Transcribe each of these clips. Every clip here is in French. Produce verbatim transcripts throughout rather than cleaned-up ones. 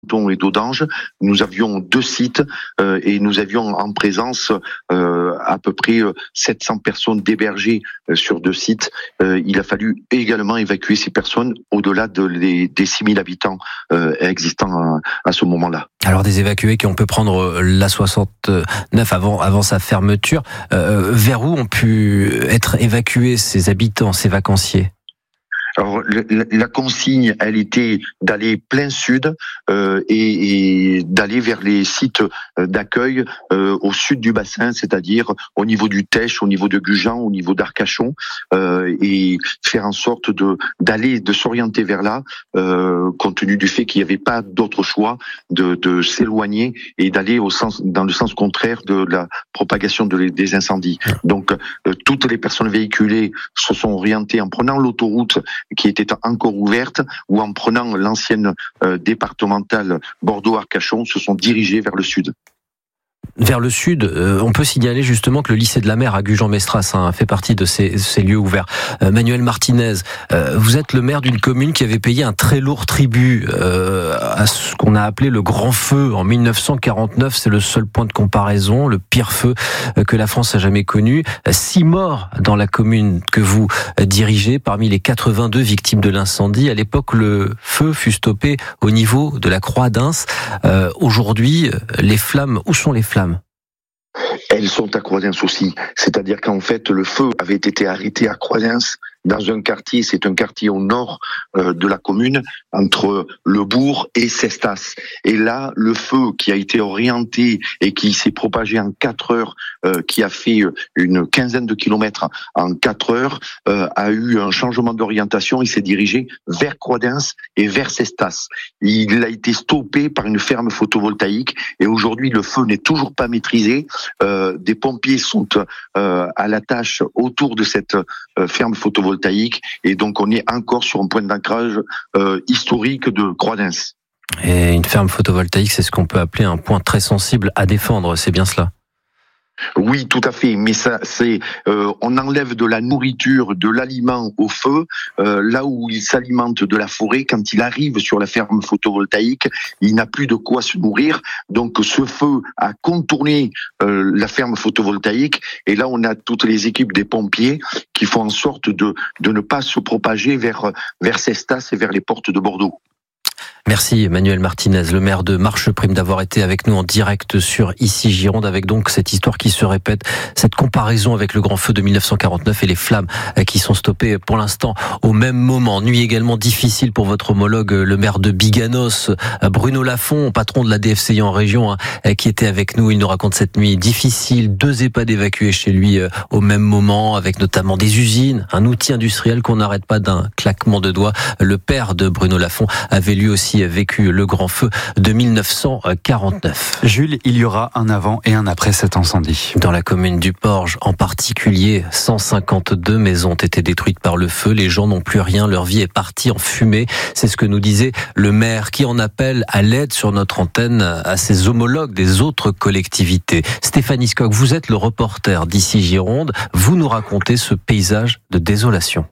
Menton et d'Audange. Nous avions deux sites euh, et nous avions en présence euh, à peu près sept cents personnes d'hébergées euh, sur deux sites. Euh, il a fallu également évacuer ces personnes au-delà de les, des six mille habitants euh, existants à, à ce moment-là. Alors des évacués qui ont pu prendre l'A soixante-neuf avant, avant sa fermeture. Euh, vers où ont pu être évacués ces habitants, ces vacanciers ? Alors la consigne, elle était d'aller plein sud euh, et, et d'aller vers les sites d'accueil euh, au sud du bassin, c'est-à-dire au niveau du Tech, au niveau de Gujan, au niveau d'Arcachon, euh, et faire en sorte de d'aller, de s'orienter vers là, euh, compte tenu du fait qu'il n'y avait pas d'autre choix de, de s'éloigner et d'aller au sens, dans le sens contraire de la propagation de, des incendies. Donc euh, toutes les personnes véhiculées se sont orientées en prenant l'autoroute qui était encore ouverte, ou en prenant l'ancienne euh, départementale Bordeaux-Arcachon, se sont dirigés vers le sud. Vers le sud, euh, on peut signaler justement que le lycée de la mer à Gujan-Mestras hein, fait partie de ces, ces lieux ouverts. Euh, Manuel Martinez, euh, vous êtes le maire d'une commune qui avait payé un très lourd tribut euh, à ce qu'on a appelé le grand feu en mille neuf cent quarante-neuf. C'est le seul point de comparaison, le pire feu que la France a jamais connu. Six morts dans la commune que vous dirigez, parmi les quatre-vingt-deux victimes de l'incendie. À l'époque, le feu fut stoppé au niveau de la Croix d'Ins. Euh, aujourd'hui, les flammes, où sont les flammes ? Elles sont à Croix-d'Ins aussi. C'est-à-dire qu'en fait, le feu avait été arrêté à Croix-d'Ins dans un quartier, c'est un quartier au nord euh, de la commune, entre le bourg et Cestas. Et là, le feu qui a été orienté et qui s'est propagé en quatre heures, euh, qui a fait une quinzaine de kilomètres en quatre heures, euh, a eu un changement d'orientation. Il s'est dirigé vers Croix-d'Ins et vers Cestas. Il a été stoppé par une ferme photovoltaïque et aujourd'hui, le feu n'est toujours pas maîtrisé. Euh, des pompiers sont euh, à la tâche autour de cette euh, ferme photovoltaïque. Et donc on est encore sur un point d'ancrage euh, historique de Croix-d'Ins. Et une ferme photovoltaïque, c'est ce qu'on peut appeler un point très sensible à défendre, c'est bien cela ? Oui, tout à fait, mais ça, c'est, euh, on enlève de la nourriture, de l'aliment au feu, euh, là où il s'alimente de la forêt. Quand il arrive sur la ferme photovoltaïque, il n'a plus de quoi se nourrir. Donc, ce feu a contourné euh, la ferme photovoltaïque, et là, on a toutes les équipes des pompiers qui font en sorte de de ne pas se propager vers vers Cestas et vers les portes de Bordeaux. Merci Manuel Martinez, le maire de Marcheprime, d'avoir été avec nous en direct sur Ici Gironde, avec donc cette histoire qui se répète, cette comparaison avec le grand feu de mille neuf cent quarante-neuf et les flammes qui sont stoppées pour l'instant au même moment. Nuit également difficile pour votre homologue, le maire de Biganos, Bruno Lafont, patron de la D F C I en région, qui était avec nous. Il nous raconte cette nuit difficile, deux EHPAD évacués chez lui au même moment, avec notamment des usines, un outil industriel qu'on n'arrête pas d'un claquement de doigts. Le père de Bruno Lafont avait lui aussi a vécu le grand feu de mille neuf cent quarante-neuf. Jules, il y aura un avant et un après cet incendie. Dans la commune du Porge, en particulier, cent cinquante-deux maisons ont été détruites par le feu. Les gens n'ont plus rien, leur vie est partie en fumée. C'est ce que nous disait le maire, qui en appelle à l'aide sur notre antenne à ses homologues des autres collectivités. Stéphanie Scott, vous êtes le reporter d'Ici Gironde. Vous nous racontez ce paysage de désolation.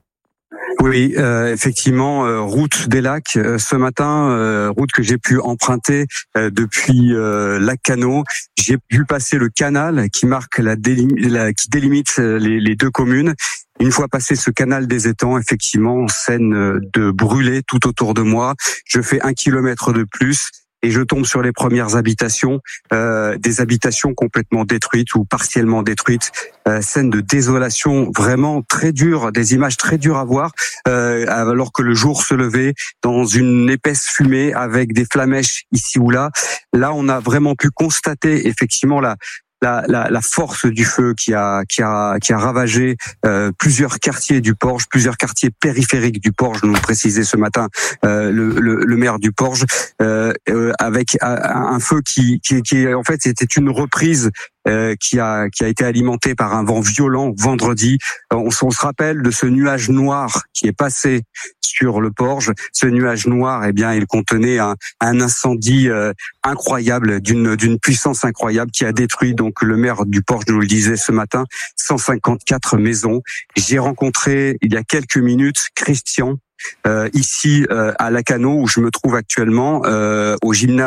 Oui, euh, effectivement, euh, route des lacs. Euh, ce matin, euh, route que j'ai pu emprunter euh, depuis euh, Lac Cano. J'ai pu passer le canal qui marque la, délim- la qui délimite les, les deux communes. Une fois passé ce canal des étangs, effectivement, scène de brûler tout autour de moi. Je fais un kilomètre de plus. Et je tombe sur les premières habitations, euh, des habitations complètement détruites ou partiellement détruites, euh, scène de désolation vraiment très dure, des images très dures à voir, euh, alors que le jour se levait dans une épaisse fumée avec des flamèches ici ou là. Là, on a vraiment pu constater effectivement la La, la, la force du feu qui a qui a qui a ravagé euh, plusieurs quartiers du Porge, plusieurs quartiers périphériques du Porge, nous précisait ce matin euh, le, le, le maire du Porge, euh, euh, avec un, un feu qui, qui qui en fait c'était une reprise euh, qui a qui a été alimentée par un vent violent vendredi. On, on se rappelle de ce nuage noir qui est passé sur le Porge. Ce nuage noir, eh bien, il contenait un, un incendie euh, incroyable, d'une d'une puissance incroyable, qui a détruit, donc le maire du Porge nous le disait ce matin, cent cinquante-quatre maisons. J'ai rencontré il y a quelques minutes Christian, euh, ici euh, à Lac Cano, où je me trouve actuellement, euh, au gymnase